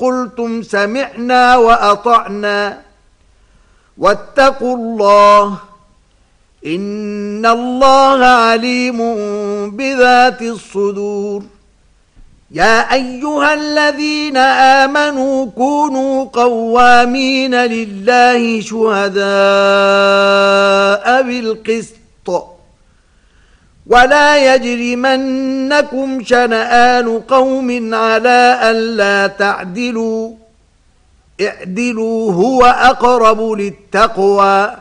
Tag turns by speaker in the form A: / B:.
A: قلتم سمعنا وأطعنا واتقوا الله إن الله عليم بذات الصدور. يا أيها الذين آمنوا كونوا قوامين لله شهداء بالقسط ولا يجرمنكم شنآن قوم على ألا تعدلوا اعدلوا هو أقرب للتقوى